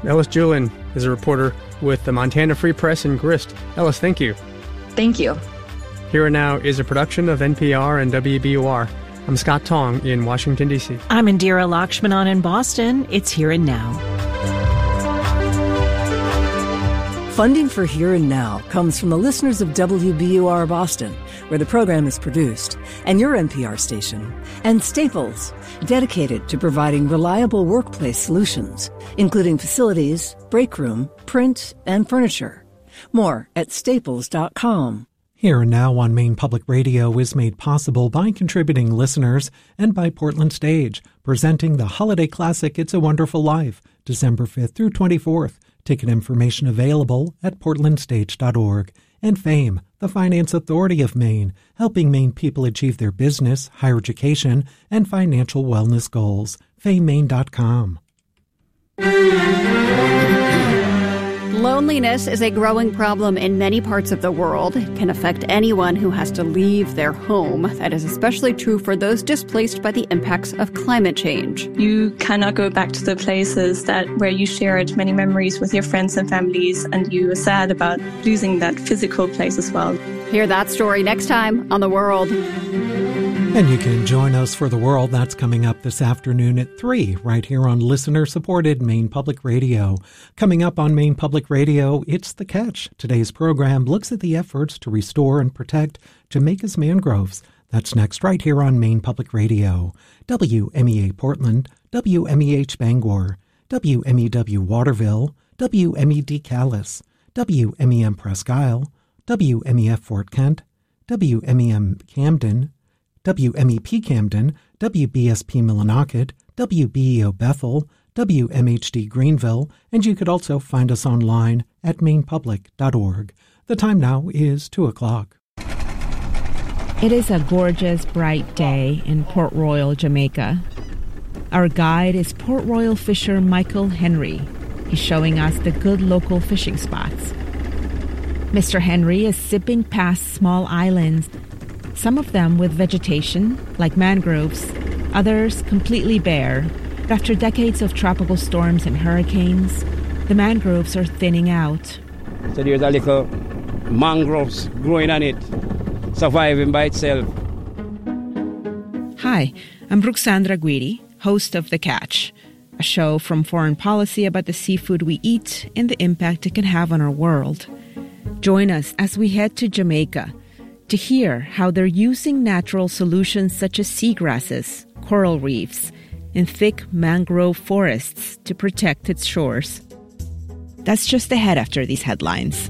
Ellis Julin is a reporter with the Montana Free Press and Grist. Ellis, thank you. Thank you. Here and Now is a production of NPR and WBUR. I'm Scott Tong in Washington, D.C. I'm Indira Lakshmanan in Boston. It's Here and Now. Funding for Here and Now comes from the listeners of WBUR Boston, where the program is produced, and your NPR station, and Staples, dedicated to providing reliable workplace solutions, including facilities, break room, print, and furniture. More at staples.com. Here and Now on Maine Public Radio is made possible by contributing listeners and by Portland Stage, presenting the holiday classic It's a Wonderful Life, December 5th through 24th. Ticket information available at portlandstage.org. And FAME, the Finance Authority of Maine, helping Maine people achieve their business, higher education, and financial wellness goals. FameMaine.com. Loneliness is a growing problem in many parts of the world. It can affect anyone who has to leave their home. That is especially true for those displaced by the impacts of climate change. You cannot go back to the places where you shared many memories with your friends and families, and you are sad about losing that physical place as well. Hear that story next time on The World. And you can join us for The World. That's coming up this afternoon at 3, right here on listener-supported Maine Public Radio. Coming up on Maine Public Radio, it's The Catch. Today's program looks at the efforts to restore and protect Jamaica's mangroves. That's next, right here on Maine Public Radio. WMEA Portland, WMEH Bangor, WMEW Waterville, WMED Calais, WMEM Presque Isle, WMEF Fort Kent, WMEM Camden, WMEP Camden, WBSP Millinocket, WBEO Bethel, WMHD Greenville, and you could also find us online at mainepublic.org. The time now is 2 o'clock. It is a gorgeous, bright day in Port Royal, Jamaica. Our guide is Port Royal fisher Michael Henry. He's showing us the good local fishing spots. Mr. Henry is zipping past small islands, some of them with vegetation, like mangroves, others completely bare. But after decades of tropical storms and hurricanes, the mangroves are thinning out. So there's a little mangroves growing on it, surviving by itself. Hi, I'm Ruxandra Guidi, host of The Catch, a show from Foreign Policy about the seafood we eat and the impact it can have on our world. Join us as we head to Jamaica to hear how they're using natural solutions such as seagrasses, coral reefs, and thick mangrove forests to protect its shores. That's just ahead after these headlines.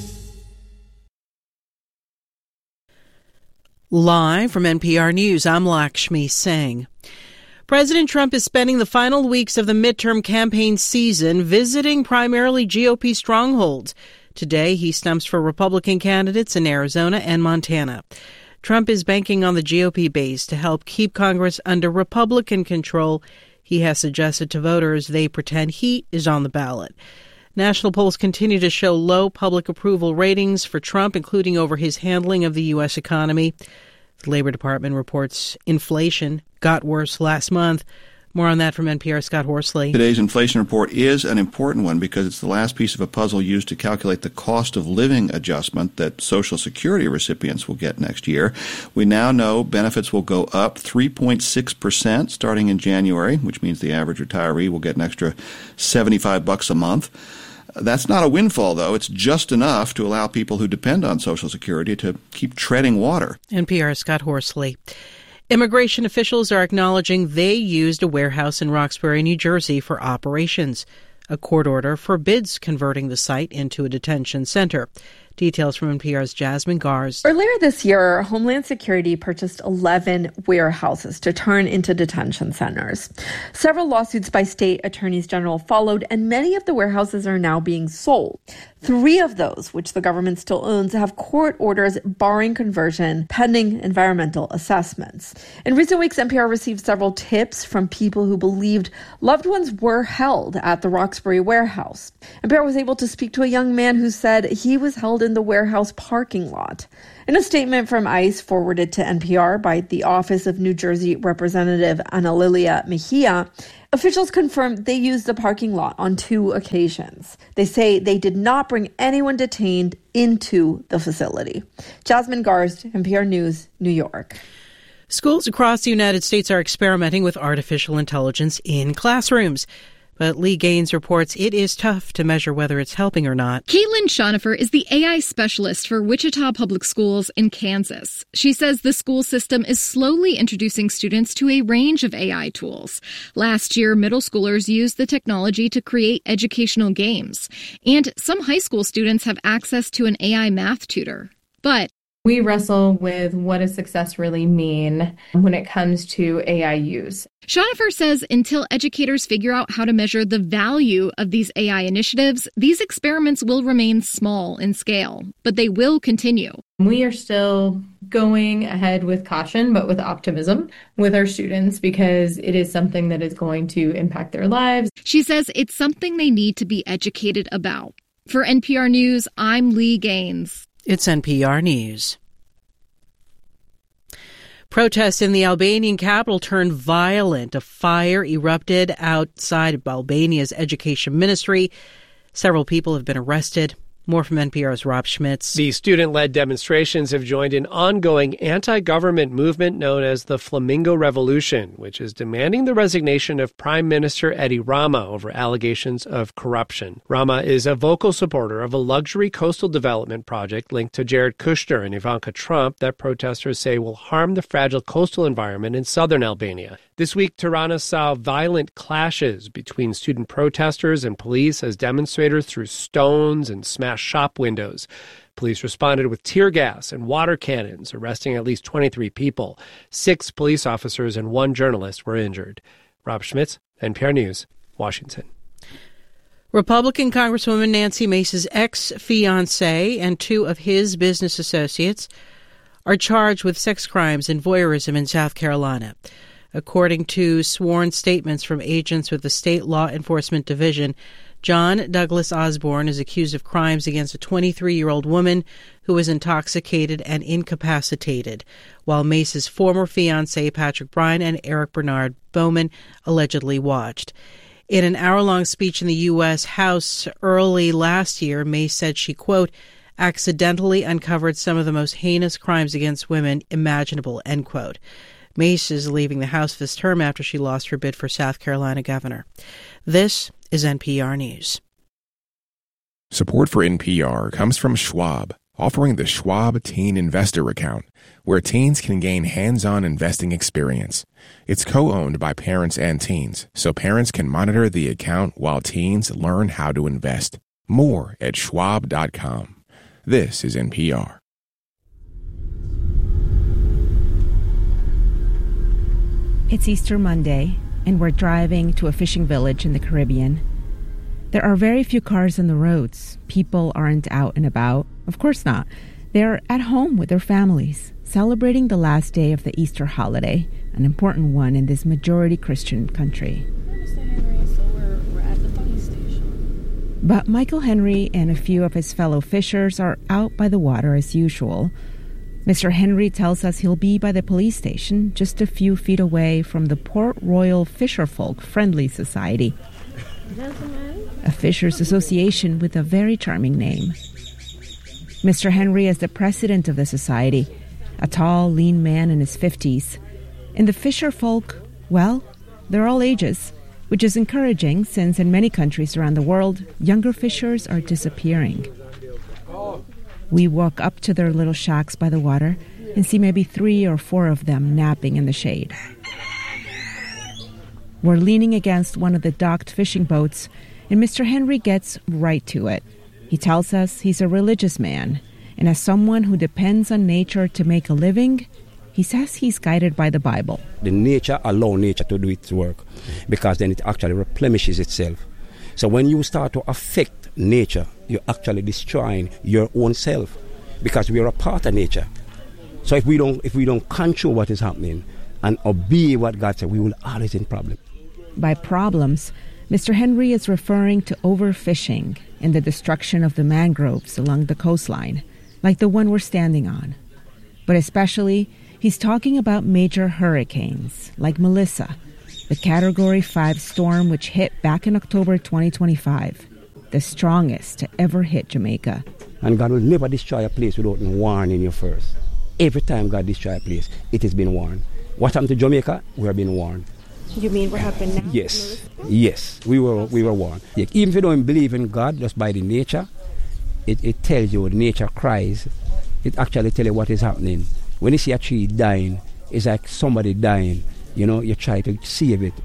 Live from NPR News, I'm Lakshmi Singh. President Trump is spending the final weeks of the midterm campaign season visiting primarily GOP strongholds. Today, he stumps for Republican candidates in Arizona and Montana. Trump is banking on the GOP base to help keep Congress under Republican control. He has suggested to voters they pretend he is on the ballot. National polls continue to show low public approval ratings for Trump, including over his handling of the U.S. economy. The Labor Department reports inflation got worse last month. More on that from NPR's Scott Horsley. Today's inflation report is an important one because it's the last piece of a puzzle used to calculate the cost of living adjustment that Social Security recipients will get next year. We now know benefits will go up 3.6% starting in January, which means the average retiree will get an extra $75 a month. That's not a windfall, though. It's just enough to allow people who depend on Social Security to keep treading water. NPR's Scott Horsley. Immigration officials are acknowledging they used a warehouse in Roxbury, New Jersey for operations. A court order forbids converting the site into a detention center. Details from NPR's Jasmine Garz. Earlier this year, Homeland Security purchased 11 warehouses to turn into detention centers. Several lawsuits by state attorneys general followed, and many of the warehouses are now being sold. 3 of those, which the government still owns, have court orders barring conversion pending environmental assessments. In recent weeks, NPR received several tips from people who believed loved ones were held at the Roxbury warehouse. NPR was able to speak to a young man who said he was held in the warehouse parking lot. In a statement from ICE forwarded to NPR by the Office of New Jersey Representative Ana Lilia Mejia, officials confirmed they used the parking lot on 2 occasions. They say they did not bring anyone detained into the facility. Jasmine Garst, NPR News, New York. Schools across the United States are experimenting with artificial intelligence in classrooms. But Lee Gaines reports it is tough to measure whether it's helping or not. Caitlin Schonifer is the AI specialist for Wichita Public Schools in Kansas. She says the school system is slowly introducing students to a range of AI tools. Last year, middle schoolers used the technology to create educational games. And some high school students have access to an AI math tutor. But we wrestle with what does success really mean when it comes to AI use. Schonifer says until educators figure out how to measure the value of these AI initiatives, these experiments will remain small in scale, but they will continue. We are still going ahead with caution, but with optimism with our students because it is something that is going to impact their lives. She says it's something they need to be educated about. For NPR News, I'm Lee Gaines. It's NPR News. Protests in the Albanian capital turned violent. A fire erupted outside of Albania's education ministry. Several people have been arrested. More from NPR's Rob Schmitz. The student-led demonstrations have joined an ongoing anti-government movement known as the Flamingo Revolution, which is demanding the resignation of Prime Minister Edi Rama over allegations of corruption. Rama is a vocal supporter of a luxury coastal development project linked to Jared Kushner and Ivanka Trump that protesters say will harm the fragile coastal environment in southern Albania. This week, Tirana saw violent clashes between student protesters and police as demonstrators threw stones and smashed shop windows. Police responded with tear gas and water cannons, arresting at least 23 people. 6 police officers and 1 journalist were injured. Rob Schmitz, NPR News, Washington. Republican Congresswoman Nancy Mace's ex-fiancé and 2 of his business associates are charged with sex crimes and voyeurism in South Carolina. According to sworn statements from agents with the State Law Enforcement Division, John Douglas Osborne is accused of crimes against a 23-year-old woman who was intoxicated and incapacitated, while Mace's former fiancé Patrick Bryan and Eric Bernard Bowman allegedly watched. In an hour-long speech in the U.S. House early last year, Mace said she, quote, accidentally uncovered some of the most heinous crimes against women imaginable, end quote. Mace is leaving the House this term after she lost her bid for South Carolina governor. This is NPR News. Support for NPR comes from Schwab, offering the Schwab Teen Investor Account, where teens can gain hands-on investing experience. It's co-owned by parents and teens, so parents can monitor the account while teens learn how to invest. More at schwab.com. This is NPR. It's Easter Monday, and we're driving to a fishing village in the Caribbean. There are very few cars on the roads. People aren't out and about. Of course not. They're at home with their families, celebrating the last day of the Easter holiday, an important one in this majority Christian country. We're at the police station. But Michael Henry and a few of his fellow fishers are out by the water as usual. Mr. Henry tells us he'll be by the police station just a few feet away from the Port Royal Fisherfolk Friendly Society, a fishers association with a very charming name. Mr. Henry is the president of the society, a tall, lean man in his 50s. And the fisherfolk, well, they're all ages, which is encouraging since in many countries around the world, younger fishers are disappearing. We walk up to their little shacks by the water and see maybe 3 or 4 of them napping in the shade. We're leaning against one of the docked fishing boats, and Mr. Henry gets right to it. He tells us he's a religious man, and as someone who depends on nature to make a living, he says he's guided by the Bible. The nature allows nature to do its work because then it actually replenishes itself. So when you start to affect nature, you're actually destroying your own self because we are a part of nature. So if we don't control what is happening and obey what God said, we will always in problem. By problems, Mr. Henry is referring to overfishing and the destruction of the mangroves along the coastline, like the one we're standing on. But especially, he's talking about major hurricanes, like Melissa, the Category 5 storm which hit back in October 2025, the strongest to ever hit Jamaica. And God will never destroy a place without warning you first. Every time God destroys a place, it has been warned. What happened to Jamaica? We have been warned. You mean what happened now? Yes, we were warned. Even if you don't believe in God, just by the nature, it tells you nature cries. It actually tells you what is happening. When you see a tree dying, it's like somebody dying. You know, you try to save it.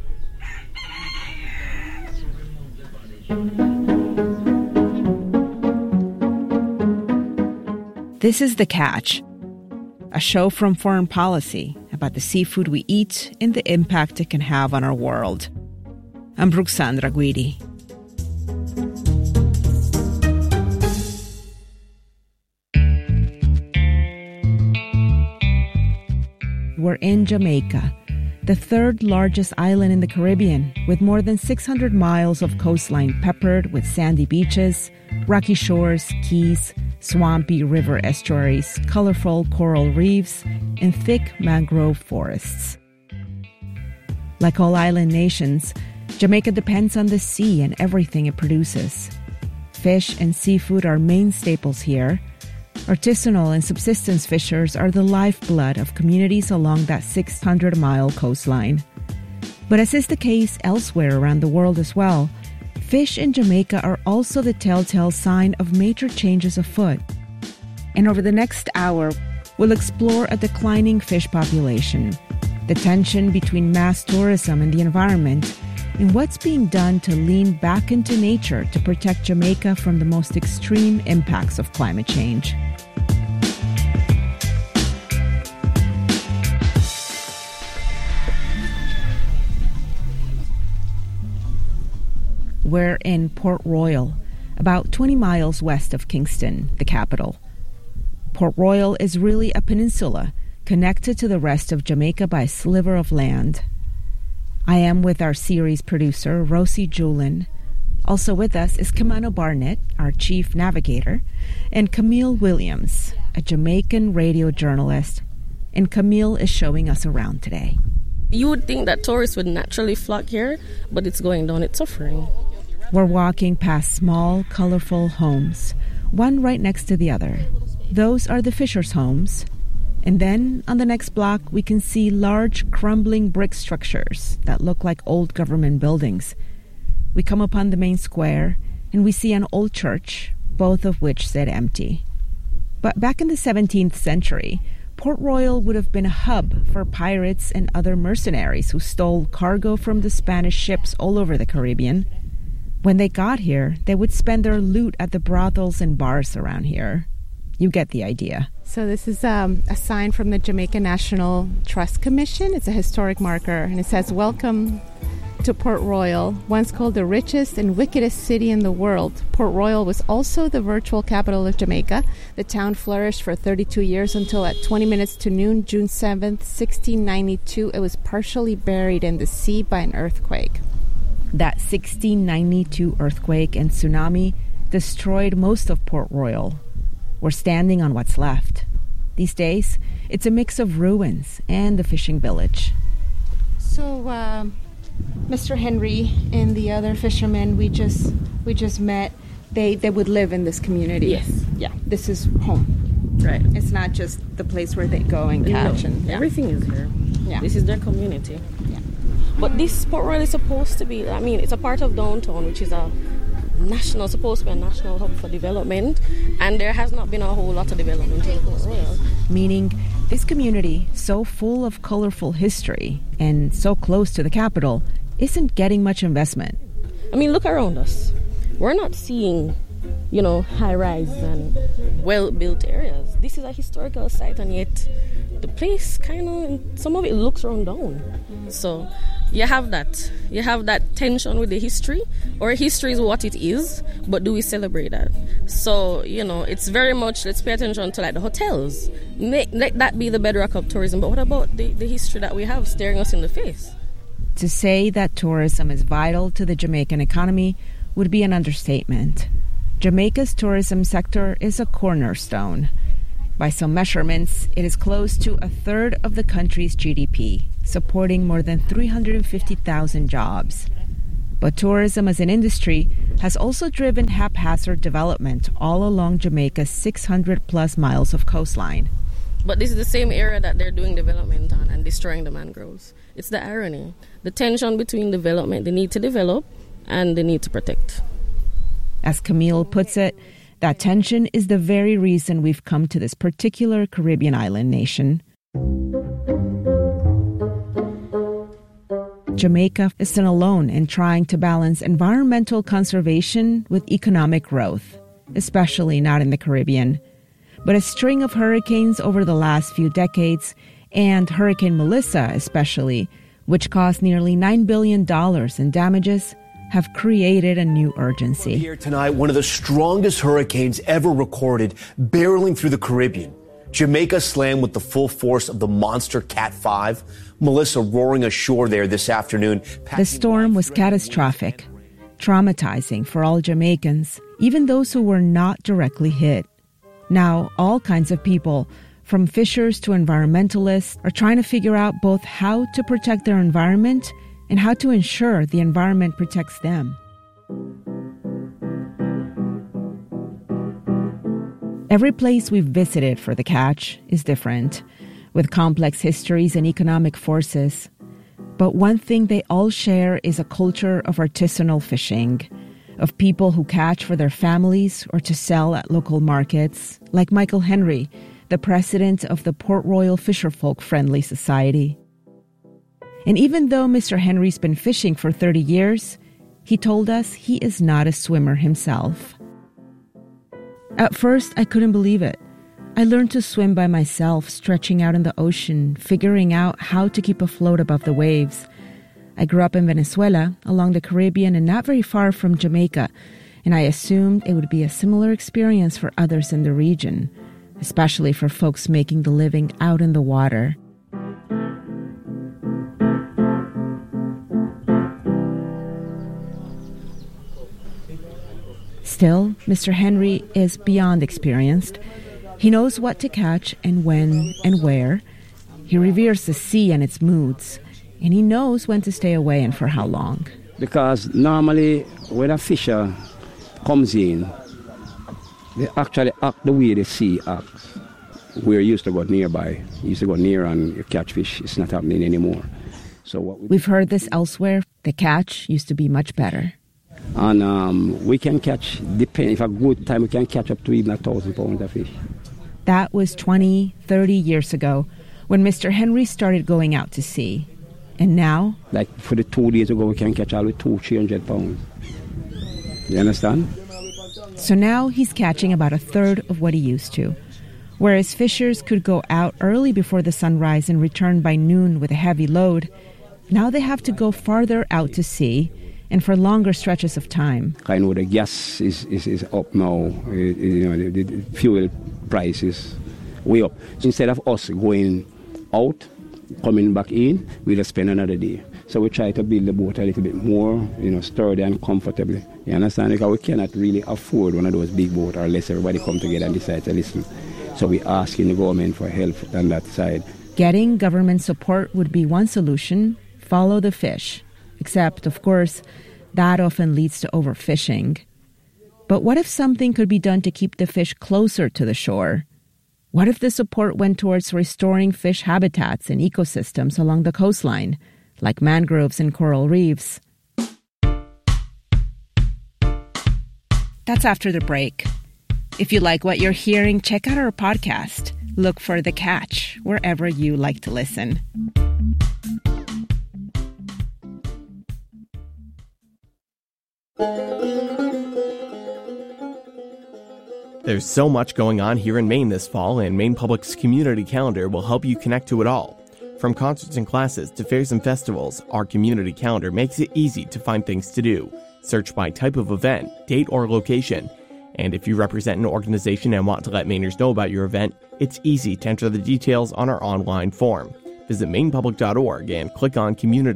This is The Catch, a show from Foreign Policy about the seafood we eat and the impact it can have on our world. I'm Bruxandra Guidi. We're in Jamaica, the third largest island in the Caribbean, with more than 600 miles of coastline peppered with sandy beaches, rocky shores, keys, swampy river estuaries, colorful coral reefs, and thick mangrove forests. Like all island nations, Jamaica depends on the sea and everything it produces. Fish and seafood are main staples here. Artisanal and subsistence fishers are the lifeblood of communities along that 600-mile coastline. But as is the case elsewhere around the world as well, fish in Jamaica are also the telltale sign of major changes afoot. And over the next hour, we'll explore a declining fish population, the tension between mass tourism and the environment, and what's being done to lean back into nature to protect Jamaica from the most extreme impacts of climate change. We're in Port Royal, about 20 miles west of Kingston, the capital. Port Royal is really a peninsula connected to the rest of Jamaica by a sliver of land. I am with our series producer, Rosie Julin. Also with us is Kamano Barnett, our chief navigator, and Camille Williams, a Jamaican radio journalist. And Camille is showing us around today. You would think that tourists would naturally flock here, but it's going down, it's suffering. We're walking past small, colorful homes, one right next to the other. Those are the fishers' homes. And then, on the next block, we can see large, crumbling brick structures that look like old government buildings. We come upon the main square, and we see an old church, both of which sit empty. But back in the 17th century, Port Royal would have been a hub for pirates and other mercenaries who stole cargo from the Spanish ships all over the Caribbean. When they got here, they would spend their loot at the brothels and bars around here. You get the idea. So this is a sign from the Jamaica National Trust Commission. It's a historic marker, and it says, "Welcome to Port Royal, once called the richest and wickedest city in the world. Port Royal was also the virtual capital of Jamaica. The town flourished for 32 years until at 20 minutes to noon, June 7th, 1692, it was partially buried in the sea by an earthquake." That 1692 earthquake and tsunami destroyed most of Port Royal. We're standing on what's left. These days, it's a mix of ruins and a fishing village. So, Mr. Henry and the other fishermen we just met, they would live in this community. Yes. Yeah, this is home. Right. It's not just the place where they go and catch. No, and everything is here. Yeah. This is their community. Yeah. But this Port Royal is supposed to be, it's a part of downtown, which is supposed to be a national hub for development, and there has not been a whole lot of development in Port Royal. Meaning, this community, so full of colorful history and so close to the capital, isn't getting much investment. Look around us. We're not seeing, high-rise and well-built areas. This is a historical site, and yet the place some of it looks run down. So you have that tension with the history. Our history is what it is, but do we celebrate that? So, it's very much, let's pay attention to the hotels. Let that be the bedrock of tourism. But what about the history that we have staring us in the face? To say that tourism is vital to the Jamaican economy would be an understatement. Jamaica's tourism sector is a cornerstone. By some measurements, it is close to a third of the country's GDP, supporting more than 350,000 jobs. But tourism as an industry has also driven haphazard development all along Jamaica's 600-plus miles of coastline. But this is the same area that they're doing development on and destroying the mangroves. It's the irony, the tension between development, the need to develop, and the need to protect. As Camille puts it, that tension is the very reason we've come to this particular Caribbean island nation. Jamaica isn't alone in trying to balance environmental conservation with economic growth, especially not in the Caribbean. But a string of hurricanes over the last few decades, and Hurricane Melissa especially, which caused nearly $9 billion in damages, have created a new urgency. Here tonight, one of the strongest hurricanes ever recorded, barreling through the Caribbean. Jamaica slammed with the full force of the monster Cat 5. Melissa roaring ashore there this afternoon. The storm was catastrophic, traumatizing for all Jamaicans, even those who were not directly hit. Now, all kinds of people, from fishers to environmentalists, are trying to figure out both how to protect their environment and how to ensure the environment protects them. Every place we've visited for the catch is different, with complex histories and economic forces. But one thing they all share is a culture of artisanal fishing, of people who catch for their families or to sell at local markets, like Michael Henry, the president of the Port Royal Fisherfolk Friendly Society. And even though Mr. Henry's been fishing for 30 years, he told us he is not a swimmer himself. At first, I couldn't believe it. I learned to swim by myself, stretching out in the ocean, figuring out how to keep afloat above the waves. I grew up in Venezuela, along the Caribbean and not very far from Jamaica, and I assumed it would be a similar experience for others in the region, especially for folks making the living out in the water. Still, Mr. Henry is beyond experienced. He knows what to catch and when and where. He reveres the sea and its moods, and he knows when to stay away and for how long. Because normally when a fisher comes in, they actually act the way the sea acts. We're used to go nearby. You used to go near and you catch fish. It's not happening anymore. So we've heard this elsewhere. The catch used to be much better. And we can catch, depending, if a good time, we can catch up to even 1,000 pounds of fish. That was 20, 30 years ago when Mr. Henry started going out to sea. And now? Like for the 2 days ago, we can catch all with 200-300 pounds. You understand? So now he's catching about a third of what he used to. Whereas fishers could go out early before the sunrise and return by noon with a heavy load, now they have to go farther out to sea and for longer stretches of time. I know the gas is up now. The fuel price is way up. So instead of us going out, coming back in, we'll just spend another day. So we try to build the boat a little bit more, sturdy and comfortably. You understand? Because we cannot really afford one of those big boats unless everybody come together and decide to listen. So we're asking the government for help on that side. Getting government support would be one solution. Follow the fish. Except, of course, that often leads to overfishing. But what if something could be done to keep the fish closer to the shore? What if the support went towards restoring fish habitats and ecosystems along the coastline, like mangroves and coral reefs? That's after the break. If you like what you're hearing, check out our podcast. Look for The Catch wherever you like to listen. There's so much going on here in Maine this fall, and Maine Public's community calendar will help you connect to it all. From concerts and classes to fairs and festivals, our community calendar makes it easy to find things to do. Search by type of event, date, or location. And if you represent an organization and want to let Mainers know about your event, it's easy to enter the details on our online form. Visit mainepublic.org and click on Community.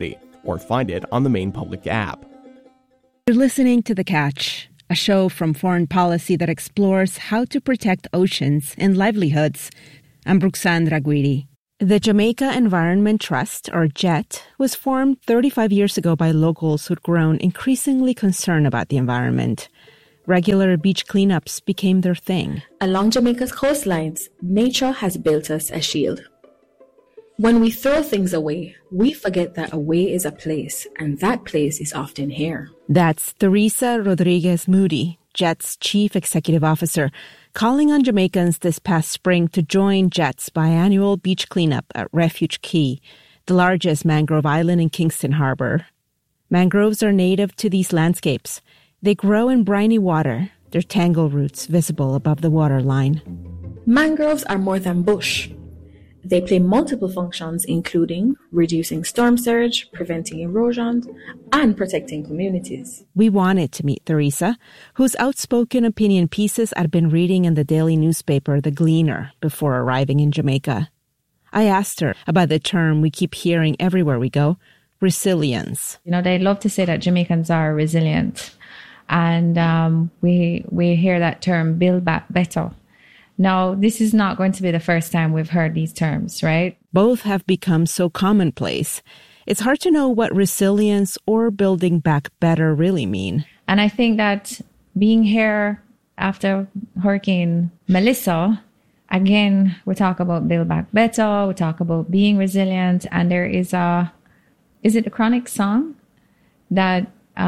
or find it on the Maine Public app. You're listening to The Catch, a show from Foreign Policy that explores how to protect oceans and livelihoods. I'm Bruxandra Guidi. The Jamaica Environment Trust, or JET, was formed 35 years ago by locals who'd grown increasingly concerned about the environment. Regular beach cleanups became their thing. Along Jamaica's coastlines, nature has built us a shield. When we throw things away, we forget that away is a place, and that place is often here. That's Teresa Rodriguez Moody, JET's chief executive officer, calling on Jamaicans this past spring to join JET's biannual beach cleanup at Refuge Key, the largest mangrove island in Kingston Harbor. Mangroves are native to these landscapes. They grow in briny water, their tangle roots visible above the waterline. Mangroves are more than bush. They play multiple functions, including reducing storm surge, preventing erosion, and protecting communities. We wanted to meet Teresa, whose outspoken opinion pieces I'd been reading in the daily newspaper The Gleaner before arriving in Jamaica. I asked her about the term we keep hearing everywhere we go, resilience. You know, they love to say that Jamaicans are resilient. And we hear that term, build back better. Now, this is not going to be the first time we've heard these terms, right? Both have become so commonplace. It's hard to know what resilience or building back better really mean. And I think that being here after Hurricane Melissa, again, we talk about build back better, we talk about being resilient, and there is is it a Chronic song that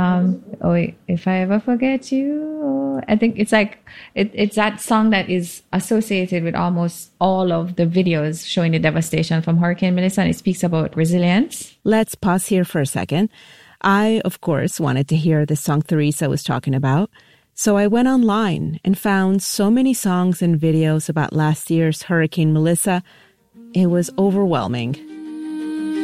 if I ever forget you, I think it's like it's that song that is associated with almost all of the videos showing the devastation from Hurricane Melissa, and it speaks about resilience. Let's pause here for a second. I, of course, wanted to hear the song Teresa was talking about, so I went online and found so many songs and videos about last year's Hurricane Melissa. It was overwhelming.